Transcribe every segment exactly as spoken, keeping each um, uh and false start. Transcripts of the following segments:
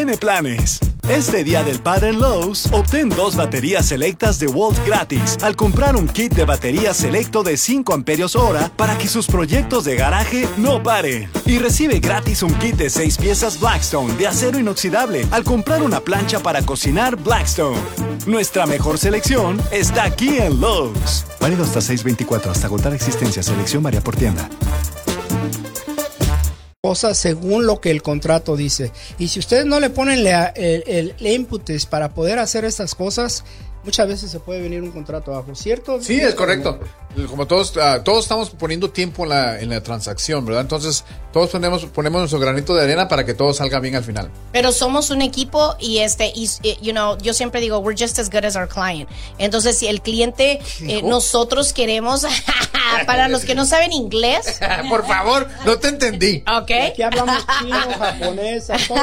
tiene planes. Este Día del Padre en Lowe's, obtén dos baterías selectas de Walt gratis al comprar un kit de batería selecto de cinco amperios hora para que sus proyectos de garaje no paren. Y recibe gratis un kit de seis piezas Blackstone de acero inoxidable al comprar una plancha para cocinar Blackstone. Nuestra mejor selección está aquí en Lowe's. Válido hasta seis veinticuatro, hasta agotar existencia. Selección varía por tienda. Cosas según lo que el contrato dice. Y si ustedes no le ponen la, el, el, el inputs para poder hacer estas cosas, muchas veces se puede venir un contrato abajo, ¿cierto? Sí, es correcto. Como todos, uh, todos estamos poniendo tiempo en la, en la transacción, ¿verdad? Entonces, todos ponemos, ponemos nuestro granito de arena para que todo salga bien al final. Pero somos un equipo y este, y, you know, yo siempre digo, we're just as good as our client. Entonces, si el cliente, eh, nosotros queremos, para los que no saben inglés. Por favor, no te entendí. Ok. Aquí hablamos chino, japonés, todo.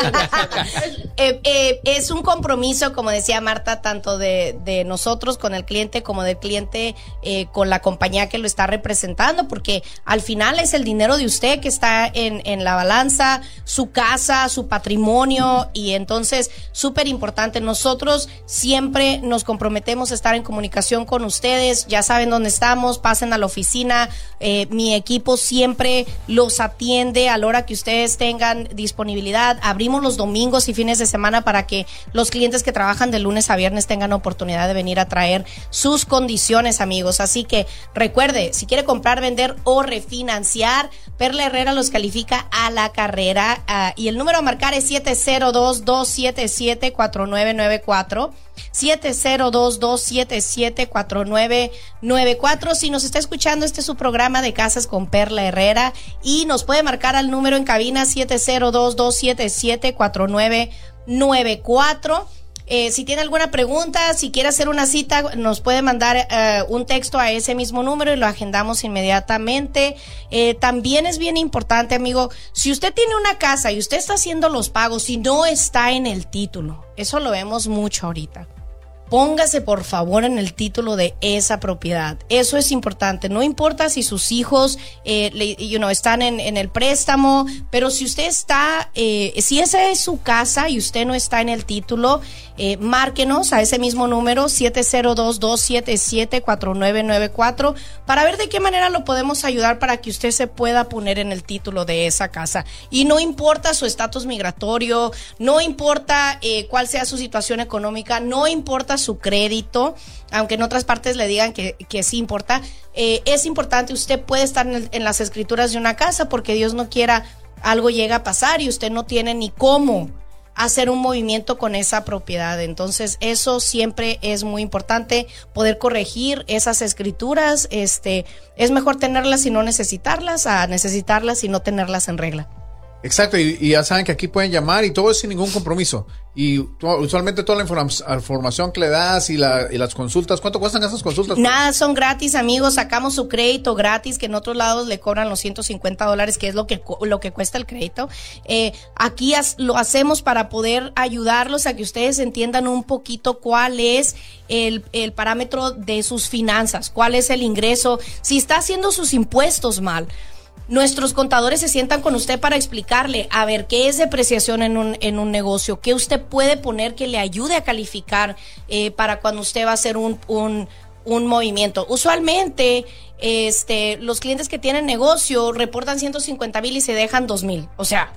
eh, eh, es un compromiso, como decía Marta, tanto de, de nosotros con el cliente como del cliente eh, con la compañía que lo está representando, porque al final es el dinero de usted que está en, en la balanza, su casa, su patrimonio, y entonces súper importante. Nosotros siempre nos comprometemos a estar en comunicación con ustedes. Ya saben dónde estamos, pasen a la oficina. Eh, mi equipo siempre los atiende a la hora que ustedes tengan disponibilidad. Abrimos los domingos y fines de semana para que los clientes que trabajan de lunes a viernes tengan oportunidad de venir a traer sus condiciones, amigos. Así que recuerde, si quiere comprar, vender o refinanciar, Perla Herrera los califica a la carrera. Uh, y el número a marcar es siete cero dos, dos siete siete, cuatro nueve nueve cuatro. siete cero dos, dos siete siete, cuatro nueve nueve cuatro. Si nos está escuchando, este es su programa de Casas con Perla Herrera y nos puede marcar al número en cabina siete cero dos, dos siete siete, cuatro nueve nueve cuatro. Eh, si tiene alguna pregunta, si quiere hacer una cita, nos puede mandar uh, un texto a ese mismo número y lo agendamos inmediatamente. Eh, también es bien importante, amigo, si usted tiene una casa y usted está haciendo los pagos y no está en el título, eso lo vemos mucho ahorita. Póngase por favor en el título de esa propiedad. Eso es importante. No importa si sus hijos eh, le, you know, están en, en el préstamo, pero si usted está, eh, si esa es su casa y usted no está en el título, eh, márquenos a ese mismo número siete cero dos, dos siete siete, cuatro nueve nueve cuatro para ver de qué manera lo podemos ayudar para que usted se pueda poner en el título de esa casa. Y no importa su estatus migratorio, no importa eh, cuál sea su situación económica, no importa su crédito, aunque en otras partes le digan que, que sí importa, eh, es importante. Usted puede estar en, el, en las escrituras de una casa, porque Dios no quiera algo llega a pasar y usted no tiene ni cómo hacer un movimiento con esa propiedad. Entonces eso siempre es muy importante, poder corregir esas escrituras. Este, es mejor tenerlas y no necesitarlas a necesitarlas y no tenerlas en regla. Exacto, y, y ya saben que aquí pueden llamar y todo es sin ningún compromiso. Y to, usualmente toda la inform- información que le das y, la, y las consultas, ¿cuánto cuestan esas consultas? Nada, son gratis, amigos. Sacamos su crédito gratis, que en otros lados le cobran los ciento cincuenta dólares, que es lo que lo que cuesta el crédito. Eh, aquí as, lo hacemos para poder ayudarlos a que ustedes entiendan un poquito cuál es el, el parámetro de sus finanzas, cuál es el ingreso, si está haciendo sus impuestos mal. Nuestros contadores se sientan con usted para explicarle, a ver, qué es depreciación en un, en un negocio, qué usted puede poner que le ayude a calificar eh, para cuando usted va a hacer un, un, un movimiento. Usualmente, este, los clientes que tienen negocio reportan ciento cincuenta mil y se dejan dos mil. O sea,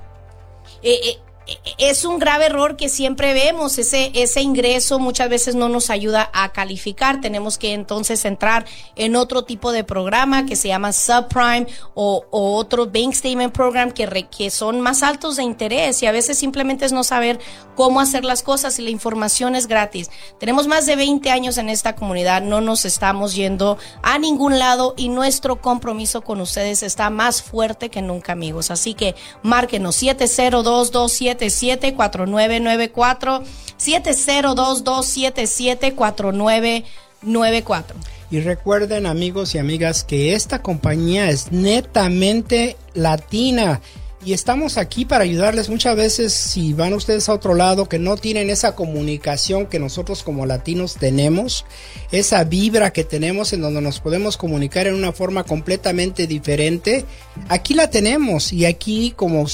eh, eh, es un grave error que siempre vemos. Ese, ese ingreso muchas veces no nos ayuda a calificar. Tenemos que entonces entrar en otro tipo de programa que se llama subprime o, o otro bank statement program que, re, que son más altos de interés, y a veces simplemente es no saber cómo hacer las cosas, y la información es gratis. Tenemos más de veinte años en esta comunidad, no nos estamos yendo a ningún lado y nuestro compromiso con ustedes está más fuerte que nunca, amigos. Así que márquenos siete cero dos, dos siete siete, cuatro nueve nueve cuatro, siete cero dos, dos siete siete, cuatro nueve nueve cuatro. Y recuerden, amigos y amigas, que esta compañía es netamente latina y estamos aquí para ayudarles. Muchas veces, si van ustedes a otro lado que no tienen esa comunicación que nosotros como latinos tenemos, esa vibra que tenemos en donde nos podemos comunicar en una forma completamente diferente, aquí la tenemos. Y aquí, como